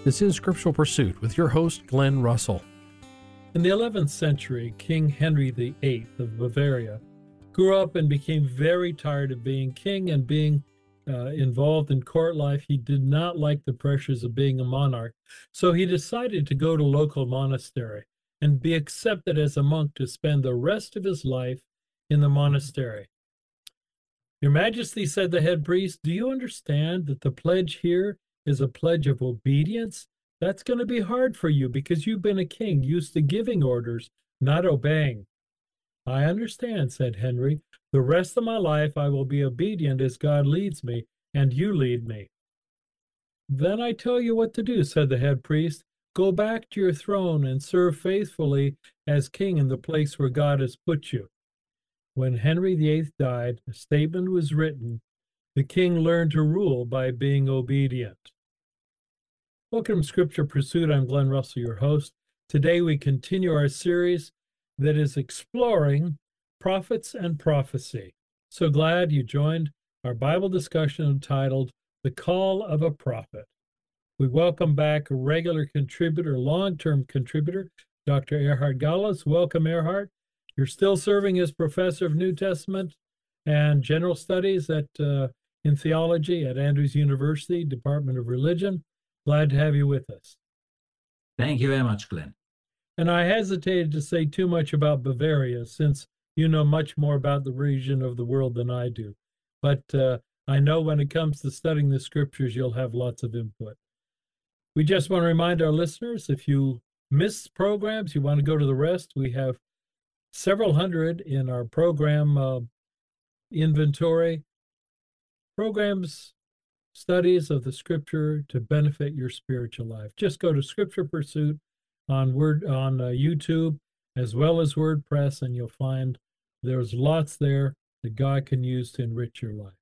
This is Scriptural Pursuit with your host, Glenn Russell. In the 11th century, King Henry VIII of Bavaria grew up and became very tired of being king and being involved in court life. He did not like the pressures of being a monarch, so he decided to go to local monastery and be accepted as a monk to spend the rest of his life in the monastery. Your Majesty, said the head priest, do you understand that the pledge here is a pledge of obedience? That's going to be hard for you because you've been a king used to giving orders, not obeying. I understand, said Henry. The rest of my life I will be obedient as God leads me, and you lead me. Then I tell you what to do, said the head priest. Go back to your throne and serve faithfully as king in the place where God has put you. When Henry VIII died, a statement was written, the king learned to rule by being obedient. Welcome to Scripture Pursuit. I'm Glenn Russell, your host. Today we continue our series that is exploring prophets and prophecy. So glad you joined our Bible discussion entitled The Call of a Prophet. We welcome back a regular contributor, long-term contributor, Dr. Erhard Gallas. Welcome, Erhard. You're still serving as professor of New Testament and General Studies in theology at Andrews University, Department of Religion. Glad to have you with us. Thank you very much, Glenn. And I hesitated to say too much about Bavaria since you know much more about the region of the world than I do. But I know when it comes to studying the scriptures, you'll have lots of input. We just want to remind our listeners, if you miss programs, you want to go to the rest, we have several hundred in our program inventory. Programs, studies of the scripture to benefit your spiritual life. Just go to Scripture Pursuit on YouTube as well as WordPress, and you'll find there's lots there that God can use to enrich your life.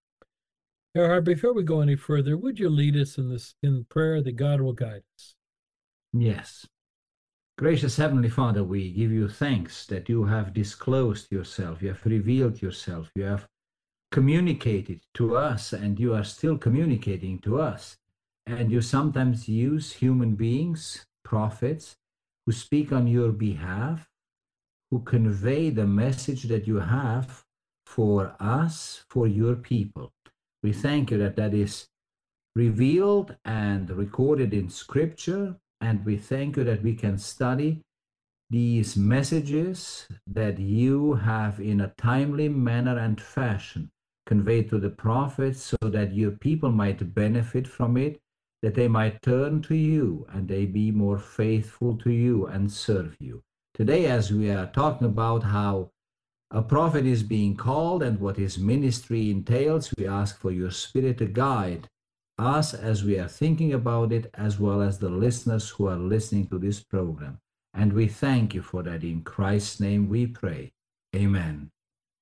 Erhard, before we go any further, would you lead us in prayer that God will guide us? Yes. Gracious Heavenly Father, we give you thanks that you have disclosed yourself, you have revealed yourself, you have communicated to us, and you are still communicating to us. And you sometimes use human beings, prophets, who speak on your behalf, who convey the message that you have for us, for your people. We thank you that that is revealed and recorded in Scripture, and we thank you that we can study these messages that you have in a timely manner and fashion conveyed to the prophets so that your people might benefit from it, that they might turn to you and they be more faithful to you and serve you. Today, as we are talking about how a prophet is being called and what his ministry entails, we ask for your Spirit to guide us as we are thinking about it, as well as the listeners who are listening to this program. And we thank you for that. In Christ's name we pray. Amen.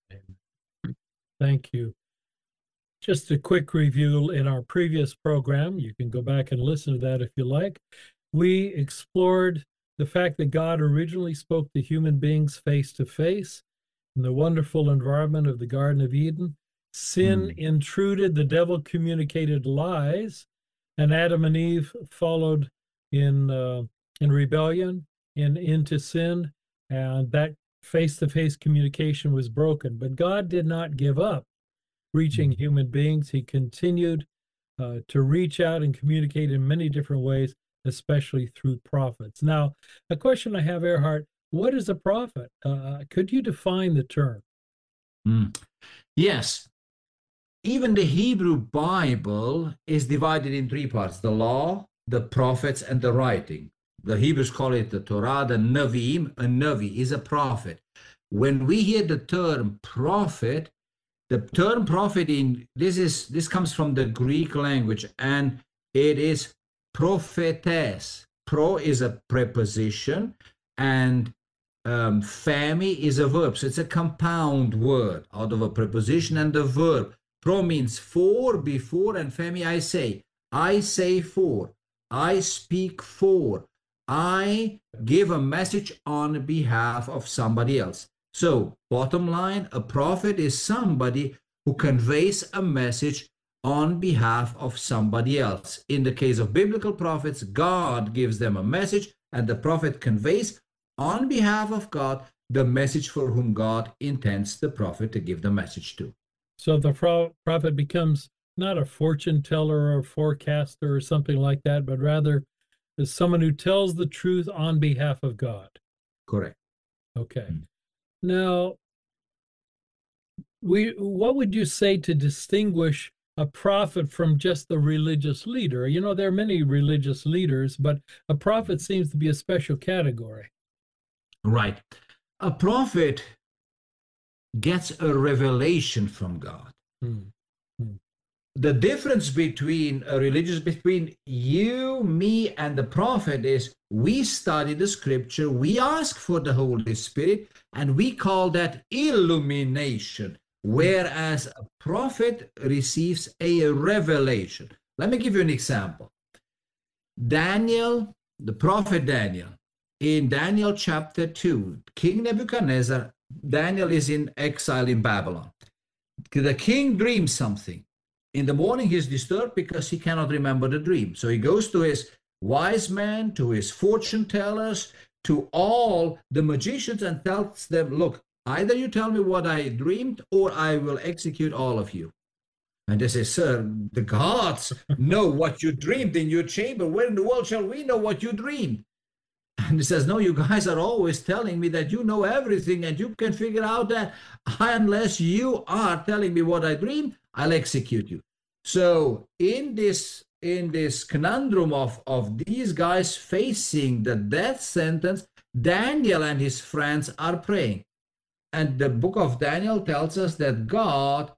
Thank you. Just a quick review in our previous program. You can go back and listen to that if you like. We explored the fact that God originally spoke to human beings face to face in the wonderful environment of the Garden of Eden. Sin intruded, the devil communicated lies, and Adam and Eve followed in rebellion into sin, and that face-to-face communication was broken. But God did not give up reaching human beings. He continued to reach out and communicate in many different ways, especially through prophets. Now, a question I have, Erhard, what is a prophet? Could you define the term? Yes. Even the Hebrew Bible is divided in three parts: the law, the prophets, and the writing. The Hebrews call it the Torah, the Nevi'im. A Nevi is a prophet. When we hear the term prophet, the term prophet this comes from the Greek language, and it is prophetes. Pro is a preposition, and phemi is a verb. So it's a compound word out of a preposition and a verb. Pro means for, before, and phemi, I say. I say for. I speak for. I give a message on behalf of somebody else. So, bottom line, a prophet is somebody who conveys a message on behalf of somebody else. In the case of biblical prophets, God gives them a message, and the prophet conveys on behalf of God the message for whom God intends the prophet to give the message to. So the prophet becomes not a fortune teller or a forecaster or something like that, but rather is someone who tells the truth on behalf of God. Correct. Okay. Now, what would you say to distinguish a prophet from just the religious leader? You know, there are many religious leaders, but a prophet seems to be a special category. Right. A prophet gets a revelation from God. The difference between between you, me, and the prophet is we study the scripture, we ask for the Holy Spirit, and we call that illumination, whereas a prophet receives a revelation. Let me give you an example. Daniel, the prophet Daniel, in Daniel chapter 2, King Nebuchadnezzar, Daniel is in exile in Babylon. The king dreams something. In the morning, he's disturbed because he cannot remember the dream. So he goes to his wise men, to his fortune tellers, to all the magicians, and tells them, look, either you tell me what I dreamed, or I will execute all of you. And they say, sir, the gods know what you dreamed in your chamber. Where in the world shall we know what you dreamed? And he says, no, you guys are always telling me that you know everything and you can figure out that unless you are telling me what I dreamed, I'll execute you. So in this conundrum of these guys facing the death sentence, Daniel and his friends are praying. And the book of Daniel tells us that God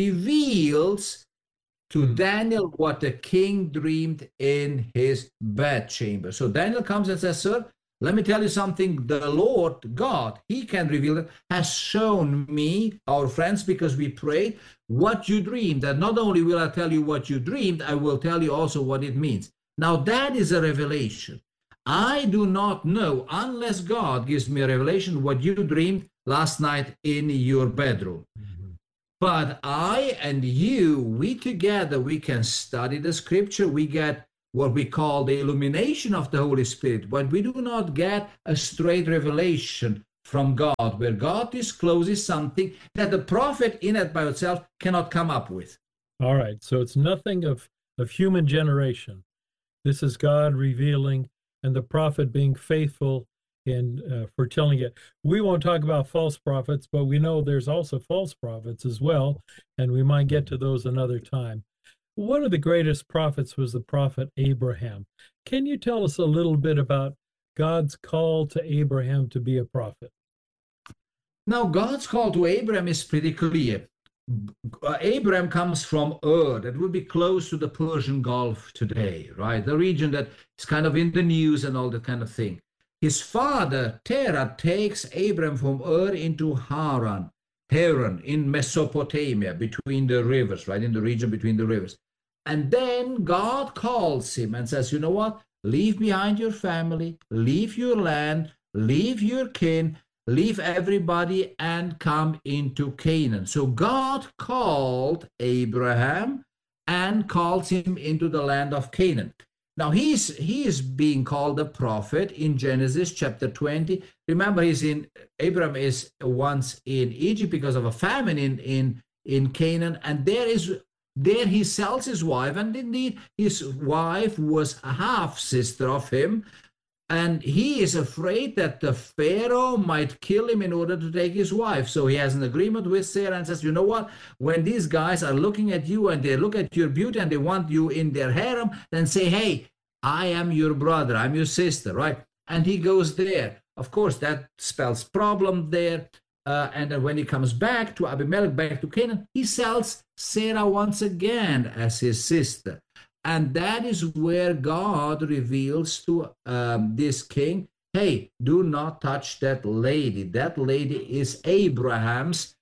reveals to Daniel what the king dreamed in his bedchamber. So Daniel comes and says, sir, let me tell you something. The Lord God, he can reveal it, has shown me, our friends, because we prayed, what you dreamed. That not only will I tell you what you dreamed, I will tell you also what it means. Now that is a revelation. I do not know, unless God gives me a revelation, what you dreamed last night in your bedroom. But I and you, we together, we can study the scripture. We get what we call the illumination of the Holy Spirit, but we do not get a straight revelation from God, where God discloses something that the prophet in and by itself cannot come up with. All right, so it's nothing of human generation. This is God revealing, and the prophet being faithful in foretelling it. We won't talk about false prophets, but we know there's also false prophets as well, and we might get to those another time. One of the greatest prophets was the prophet Abraham. Can you tell us a little bit about God's call to Abraham to be a prophet? Now, God's call to Abraham is pretty clear. Abraham comes from Ur, that would be close to the Persian Gulf today, right? The region that is kind of in the news and all that kind of thing. His father, Terah, takes Abraham from Ur into Haran in Mesopotamia, between the rivers, right, in the region between the rivers. And then God calls him and says, you know what? Leave behind your family, leave your land, leave your kin, leave everybody, and come into Canaan. So God called Abraham and calls him into the land of Canaan. Now he is being called a prophet in Genesis chapter 20. Remember, Abraham is once in Egypt because of a famine in Canaan, and there he sells his wife, and indeed his wife was a half sister of him, and he is afraid that the Pharaoh might kill him in order to take his wife. So he has an agreement with Sarah and says, you know what, when these guys are looking at you and they look at your beauty and they want you in their harem, then say, hey, I am your brother, I'm your sister, right? And he goes there. Of course, that spells problem there. And then when he comes back to Abimelech, back to Canaan, he sells Sarah once again as his sister. And that is where God reveals to this king, hey, do not touch that lady. That lady is Abraham's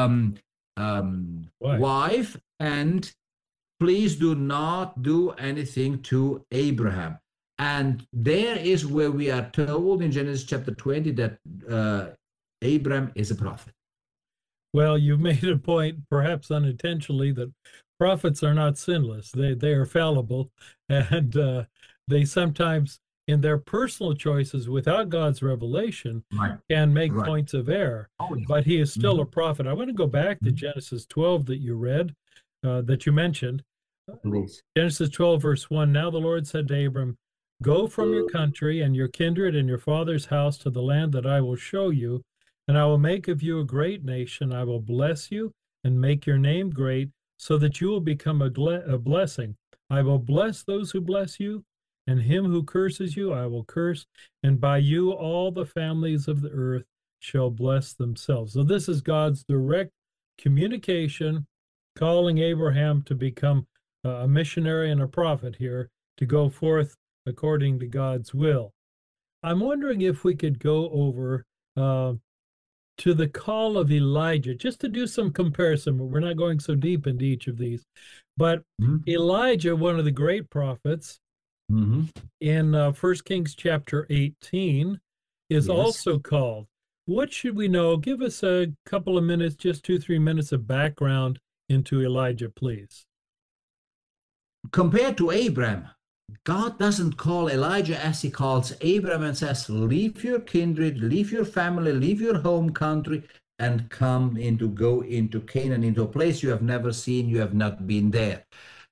wife, and please do not do anything to Abraham. And there is where we are told in Genesis chapter 20 that Abraham is a prophet. Well, you've made a point, perhaps unintentionally, that prophets are not sinless. They are fallible, and they sometimes, in their personal choices without God's revelation, Right. can make Right. points of error. Oh, yeah. But he is still Mhm. a prophet. I want to go back to Mhm. Genesis 12 that you read, that you mentioned. Please. Genesis 12, verse 1. Now the Lord said to Abram, go from your country and your kindred and your father's house to the land that I will show you, and I will make of you a great nation. I will bless you and make your name great, so that you will become a blessing. I will bless those who bless you, and him who curses you I will curse, and by you all the families of the earth shall bless themselves. So this is God's direct communication, calling Abraham to become a missionary and a prophet here, to go forth according to God's will. I'm wondering if we could go over to the call of Elijah, just to do some comparison. We're not going so deep into each of these, but Mhm. Elijah, one of the great prophets, Mhm. in 1 Kings chapter 18, is Yes. also called. What should we know? Give us a couple of minutes, just 2-3 minutes of background into Elijah, please. Compared to Abraham, God doesn't call Elijah as he calls Abraham and says, leave your kindred, leave your family, leave your home country, and go into Canaan, into a place you have never seen, you have not been there.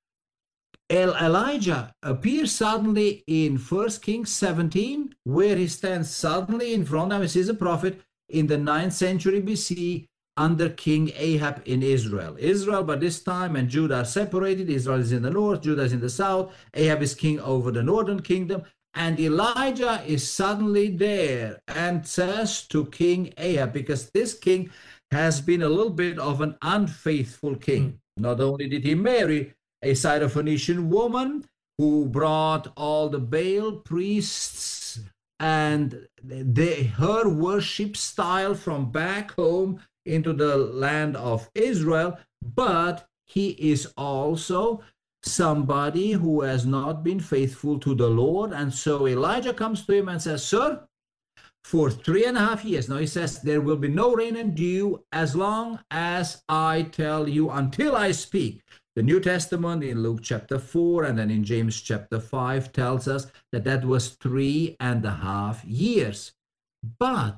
Elijah appears suddenly in 1 Kings 17, where he stands suddenly in front of us. He's a prophet in the 9th century BC under King Ahab in Israel. Israel by this time and Judah are separated. Israel is in the north, Judah is in the south. Ahab is king over the northern kingdom. And Elijah is suddenly there and says to King Ahab, because this king has been a little bit of an unfaithful king. Not only did he marry a Syrophoenician woman who brought all the Baal priests and her worship style from back home into the land of Israel, but he is also somebody who has not been faithful to the Lord. And so Elijah comes to him and says, sir, for 3.5 years. Now he says, there will be no rain and dew as long as I tell you, until I speak. The New Testament in Luke chapter 4 and then in James chapter 5 tells us that that was 3.5 years. But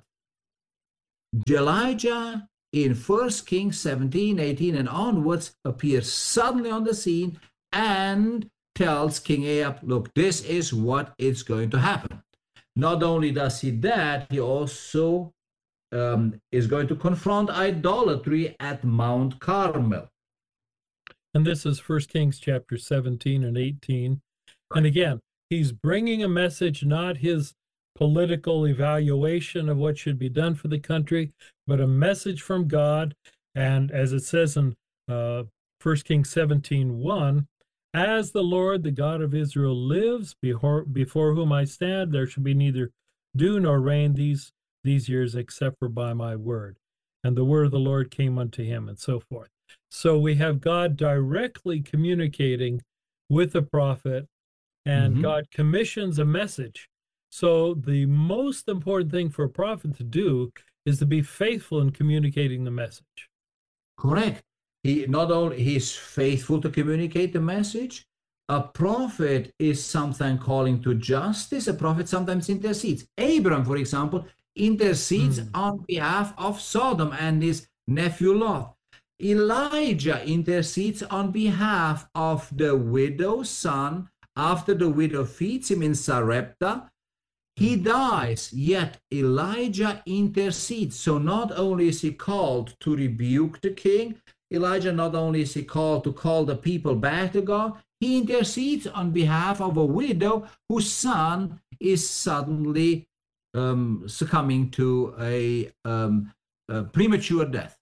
Elijah in 1 Kings 17, 18 and onwards appears suddenly on the scene and tells King Ahab, look, this is what is going to happen. Not only does he that, he also is going to confront idolatry at Mount Carmel. And this is 1 Kings chapter 17 and 18. Right. And again, he's bringing a message, not his political evaluation of what should be done for the country, but a message from God. And as it says in 1 Kings 17:1, as the Lord, the God of Israel, lives, before whom I stand, there shall be neither dew nor rain these years, except for by my word. And the word of the Lord came unto him, and so forth. So we have God directly communicating with the prophet, and God commissions a message. So the most important thing for a prophet to do is to be faithful in communicating the message. Correct. He's faithful to communicate the message. A prophet is sometimes calling to justice. A prophet sometimes intercedes. Abram, for example, intercedes on behalf of Sodom and his nephew Lot. Elijah intercedes on behalf of the widow's son after the widow feeds him in Sarepta. He dies, yet Elijah intercedes. So not only is he called to rebuke the king, Elijah not only is he called to call the people back to God, he intercedes on behalf of a widow whose son is suddenly succumbing to a premature death.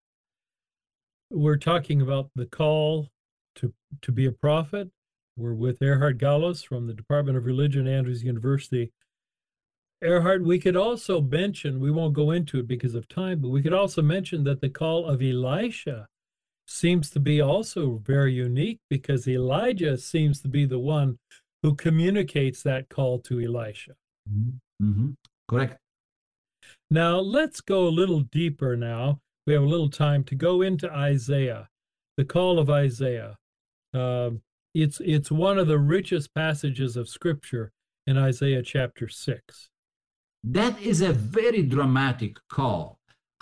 We're talking about the call to be a prophet. We're with Erhard Gallos from the Department of Religion, Andrews University. Erhard, we could also mention, we won't go into it because of time, but we could also mention that the call of Elisha seems to be also very unique, because Elijah seems to be the one who communicates that call to Elisha. Correct. Now, let's go a little deeper now. We have a little time to go into Isaiah, the call of Isaiah. It's one of the richest passages of Scripture in Isaiah chapter 6. That is a very dramatic call.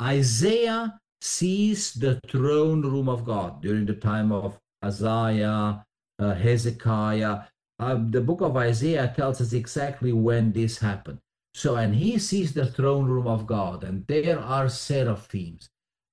Isaiah sees the throne room of God during the time of Isaiah, Hezekiah. The book of Isaiah tells us exactly when this happened. So, and he sees the throne room of God, and there are seraphims.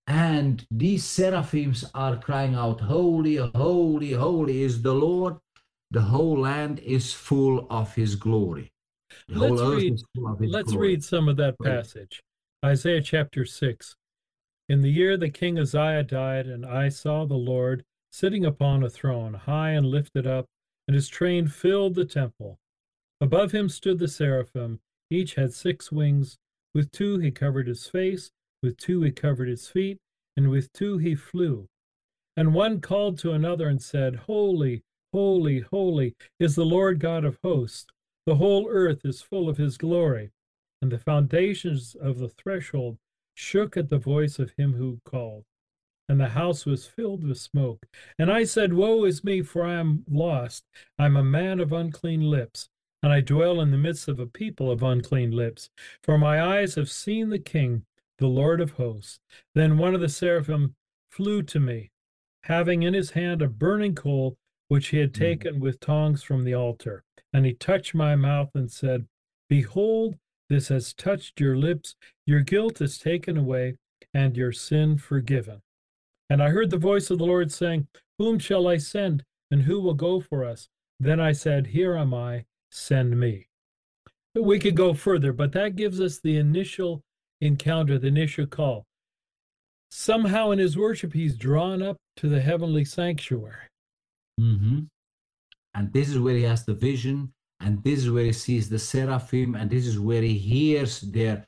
And these seraphims are crying out, "Holy, holy, holy is the Lord. The whole land is full of his glory." The whole earth is full of his Let's glory. read some of that passage. Isaiah chapter 6. In the year that King Uzziah died, and I saw the Lord sitting upon a throne, high and lifted up, and his train filled the temple. Above him stood the seraphim. Each had 6 wings. With 2 he covered his face, with 2 he covered his feet, and with 2 he flew. And one called to another and said, "Holy, holy, holy is the Lord God of hosts. The whole earth is full of his glory." And the foundations of the threshold shook at the voice of him who called. And the house was filled with smoke. And I said, "Woe is me, for I am lost. I am a man of unclean lips, and I dwell in the midst of a people of unclean lips. For my eyes have seen the King, the Lord of hosts." Then one of the seraphim flew to me, having in his hand a burning coal, which he had taken with tongs from the altar. And he touched my mouth and said, "Behold, this has touched your lips. Your guilt is taken away, and your sin forgiven." And I heard the voice of the Lord saying, "Whom shall I send, and who will go for us?" Then I said, "Here am I, send me." We could go further, but that gives us the initial encounter, the initial call. Somehow in his worship, he's drawn up to the heavenly sanctuary. Mm-hmm. And this is where he has the vision, and this is where he sees the seraphim, and this is where he hears their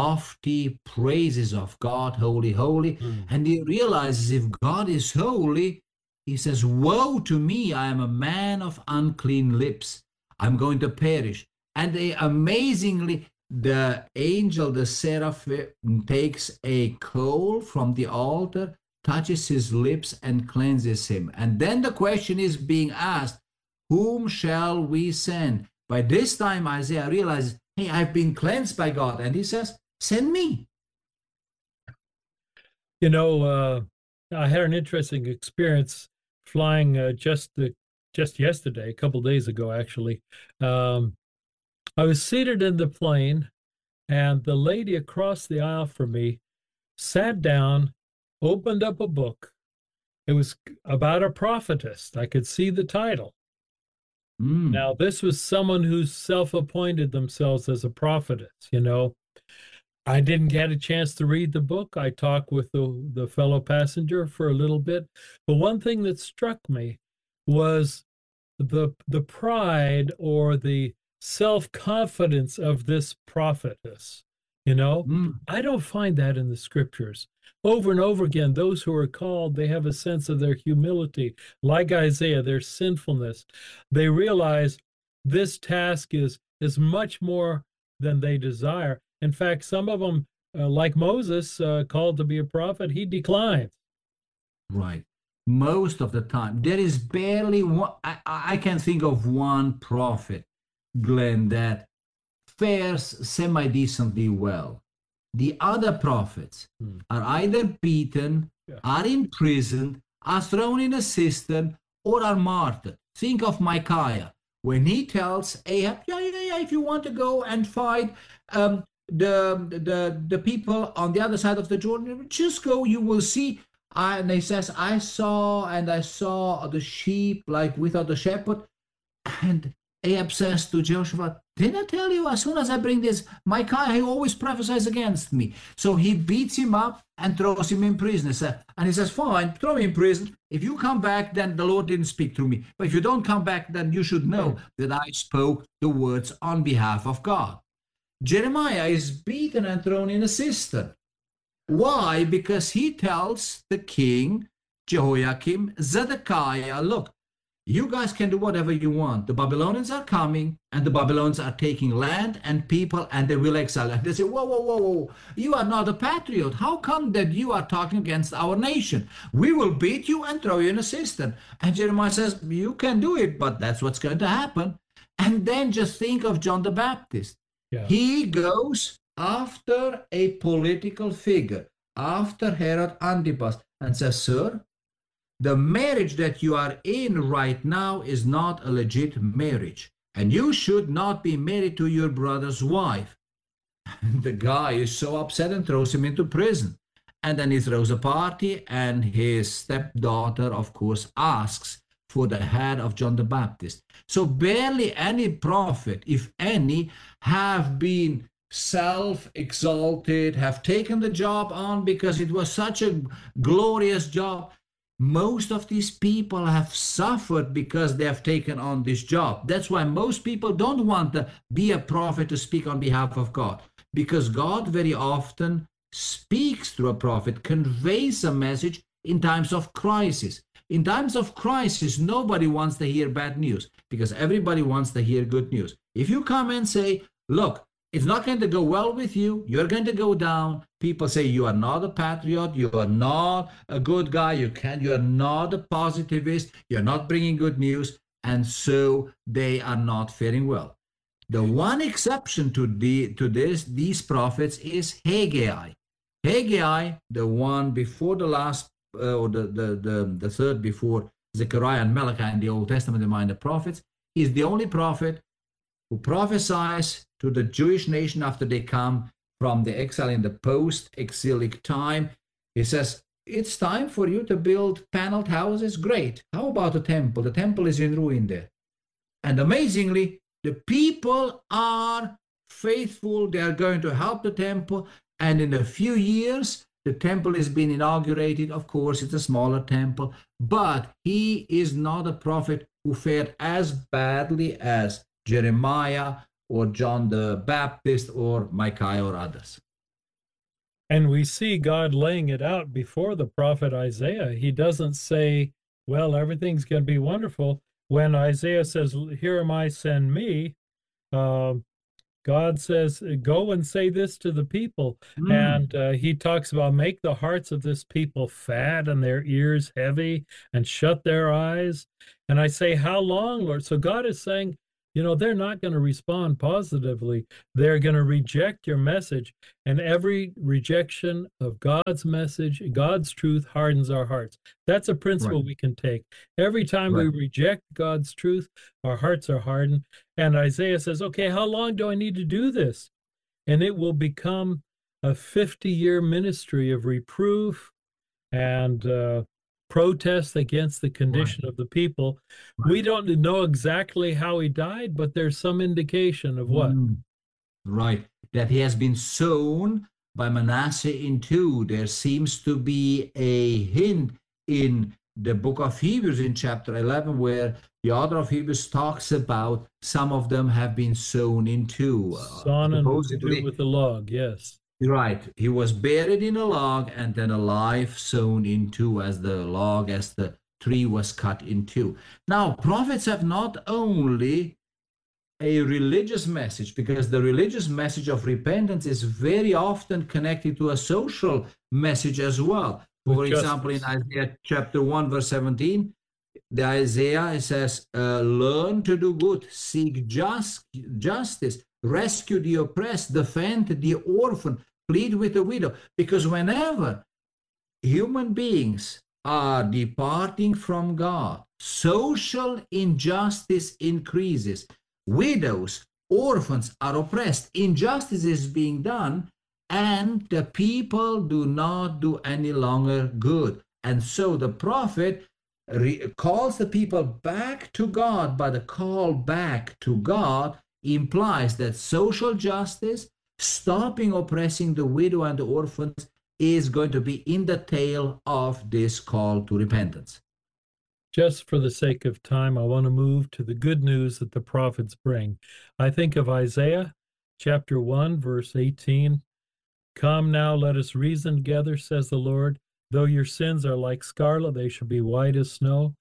lofty praises of God, holy, holy. And he realizes if God is holy, he says, "Woe to me, I am a man of unclean lips. I'm going to perish." And amazingly, the angel, the seraphim, takes a coal from the altar, touches his lips, and cleanses him. And then the question is being asked, whom shall we send? By this time, Isaiah realizes, hey, I've been cleansed by God. And he says, send me. You know, I had an interesting experience flying just yesterday, a couple days ago, actually. I was seated in the plane, and the lady across the aisle from me sat down, opened up a book. It was about a prophetess. I could see the title. Now, this was someone who self-appointed themselves as a prophetess, you know. I didn't get a chance to read the book. I talked with the fellow passenger for a little bit. But one thing that struck me was the pride or the self-confidence of this prophetess. You know, I don't find that in the scriptures. Over and over again, those who are called, they have a sense of their humility. Like Isaiah, their sinfulness. They realize this task is much more than they desire. In fact, some of them, like Moses, called to be a prophet, he declines. Right. Most of the time. There is barely one, I can think of one prophet, Glenn, that fares semi-decently well. The other prophets are either beaten, are imprisoned, are thrown in a cistern, or are martyred. Think of Micaiah. When he tells Ahab, if you want to go and fight the people on the other side of the Jordan, just go, you will see. And he says, I saw the sheep like without the shepherd. And Ahab says to Joshua, didn't I tell you, as soon as I bring this, Micaiah, he always prophesies against me. So he beats him up and throws him in prison. And he says, fine, throw me in prison. If you come back, then the Lord didn't speak through me. But if you don't come back, then you should know that I spoke the words on behalf of God. Jeremiah is beaten and thrown in a cistern. Why? Because he tells the king, Jehoiakim, Zedekiah, look, You guys can do whatever you want. The Babylonians are coming, and the Babylonians are taking land and people, and they will exile. And they say, whoa, whoa, whoa, whoa, you are not a patriot. How come that you are talking against our nation? We will beat you and throw you in a cistern. And Jeremiah says, you can do it, but that's what's going to happen. And then just think of John the Baptist. Yeah. He goes after a political figure, after Herod Antipas, and says, sir, the marriage that you are in right now is not a legit marriage, and you should not be married to your brother's wife. And the guy is so upset and throws him into prison. And then he throws a party, and his stepdaughter, of course, asks for the head of John the Baptist. So barely any prophet, if any, have been self-exalted, have taken the job on because it was such a glorious job. Most of these people have suffered because they have taken on this job. That's why most people don't want to be a prophet to speak on behalf of God, because God very often speaks through a prophet, conveys a message in times of crisis. In times of crisis, nobody wants to hear bad news because everybody wants to hear good news. If you come and say, look, it's not going to go well with you, you're going to go down, people say you are not a patriot, you are not a good guy, you are not a positivist, you're not bringing good news, and so they are not faring well. The one exception to these prophets is Haggai. Haggai, the one before the last, or the third before Zechariah and Malachi in the Old Testament among the prophets, is the only prophet who prophesies to the Jewish nation after they come from the exile in the post-exilic time. He says, it's time for you to build paneled houses. Great. How about the temple? The temple is in ruin there. And amazingly, the people are faithful. They are going to help the temple. And in a few years, the temple has been inaugurated. Of course, it's a smaller temple, but he is not a prophet who fared as badly as Jeremiah or John the Baptist or Micaiah or others. And we see God laying it out before the prophet Isaiah. He doesn't say, well, everything's going to be wonderful. When Isaiah says, here am I, send me, God says, go and say this to the people. And he talks about make the hearts of this people fat and their ears heavy and shut their eyes. And I say, how long, Lord? So God is saying, you know, they're not going to respond positively. They're going to reject your message. And every rejection of God's message, God's truth, hardens our hearts. That's a principle we can take. Every time we reject God's truth, our hearts are hardened. And Isaiah says, okay, how long do I need to do this? And it will become a 50-year ministry of reproof and protest against the condition of the people. We don't know exactly how he died, but there's some indication of what. That he has been sown by Manasseh in two. There seems to be a hint in the book of Hebrews in chapter 11 where the author of Hebrews talks about some of them have been sown in two. Sawn and with the log, yes. Right. He was buried in a log and then alive, sown in two as the tree was cut in two. Now, prophets have not only a religious message, because the religious message of repentance is very often connected to a social message as well. For example, in Isaiah chapter 1, verse 17, the Isaiah says, learn to do good, seek justice, rescue the oppressed, defend the orphan, plead with the widow. Because whenever human beings are departing from God, social injustice increases. Widows, orphans are oppressed. Injustice is being done, and the people do not do any longer good. And so the prophet calls the people back to God, but the call back to God implies that social justice, stopping oppressing the widow and the orphans, is going to be in the tail of this call to repentance. Just for the sake of time, I want to move to the good news that the prophets bring. I think of Isaiah chapter 1, verse 18. Come now, let us reason together, says the Lord. Though your sins are like scarlet, they shall be white as snow.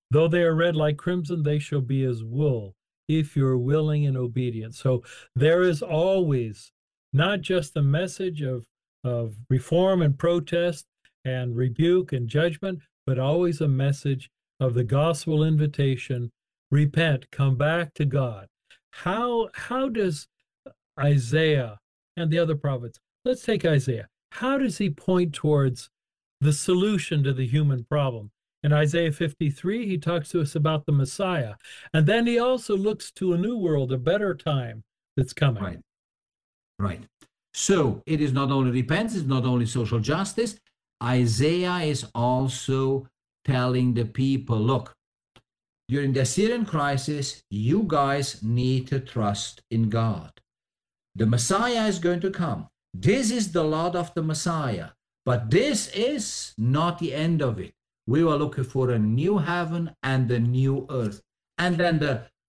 Though they are red like crimson, they shall be as wool, if you're willing and obedient. So there is always not just a message of reform and protest and rebuke and judgment, but always a message of the gospel invitation: repent, come back to God. How does Isaiah and the other prophets, let's take Isaiah, how does he point towards the solution to the human problem? In Isaiah 53, he talks to us about the Messiah. And then he also looks to a new world, a better time that's coming. Right. Right. So it is not only repentance, it's not only social justice. Isaiah is also telling the people, look, during the Syrian crisis, you guys need to trust in God. The Messiah is going to come. This is the lot of the Messiah. But this is not the end of it. We were looking for a new heaven and a new earth. And then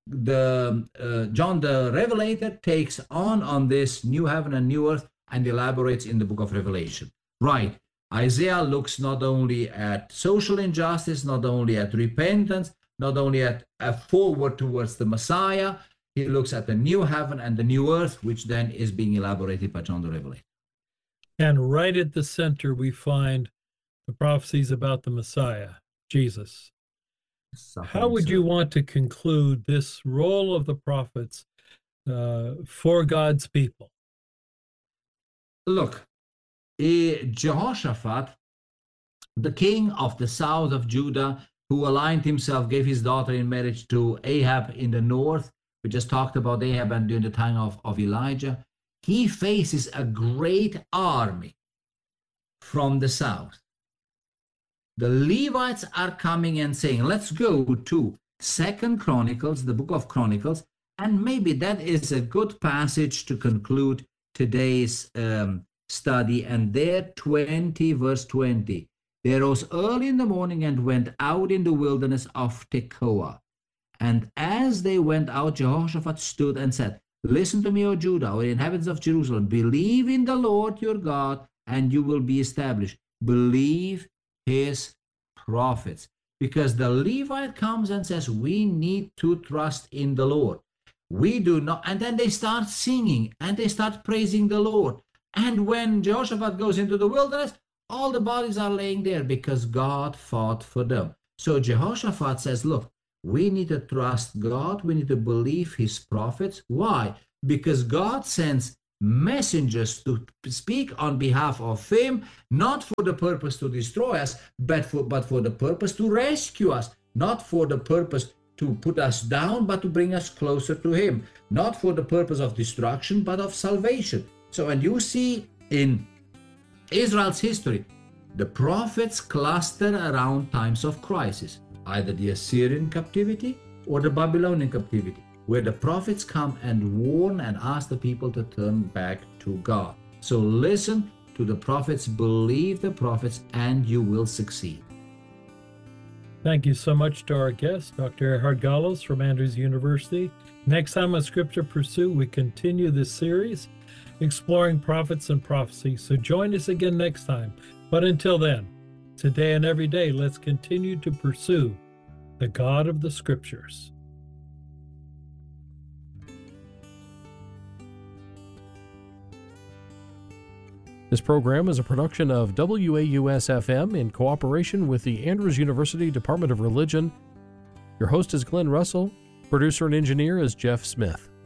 John the Revelator takes on this new heaven and new earth and elaborates in the book of Revelation. Right. Isaiah looks not only at social injustice, not only at repentance, not only at a forward towards the Messiah. He looks at the new heaven and the new earth, which then is being elaborated by John the Revelator. And right at the center, we find the prophecies about the Messiah, Jesus. How would you want to conclude this role of the prophets for God's people? Look, Jehoshaphat, the king of the south of Judah, who aligned himself, gave his daughter in marriage to Ahab in the north. We just talked about Ahab and during the time of Elijah. He faces a great army from the south. The Levites are coming and saying, let's go to 2 Chronicles, the book of Chronicles, and maybe that is a good passage to conclude today's study. And there, 20, verse 20, they rose early in the morning and went out in the wilderness of Tekoa. And as they went out, Jehoshaphat stood and said, listen to me, O Judah, O inhabitants of Jerusalem, believe in the Lord your God, and you will be established. Believe his prophets. Because the Levite comes and says, we need to trust in the Lord. We do not. And then they start singing and they start praising the Lord. And when Jehoshaphat goes into the wilderness, all the bodies are laying there because God fought for them. So Jehoshaphat says, look, we need to trust God. We need to believe his prophets. Why? Because God sends messengers to speak on behalf of him, not for the purpose to destroy us, but for the purpose to rescue us, not for the purpose to put us down, but to bring us closer to him, not for the purpose of destruction, but of salvation. So when you see in Israel's history, the prophets cluster around times of crisis, either the Assyrian captivity or the Babylonian captivity, where the prophets come and warn and ask the people to turn back to God. So listen to the prophets, believe the prophets, and you will succeed. Thank you so much to our guest, Dr. Erhard Gallos from Andrews University. Next time on Scripture Pursuit, we continue this series, exploring prophets and prophecy. So join us again next time. But until then, today and every day, let's continue to pursue the God of the Scriptures. This program is a production of WAUS-FM in cooperation with the Andrews University Department of Religion. Your host is Glenn Russell. Producer and engineer is Jeff Smith.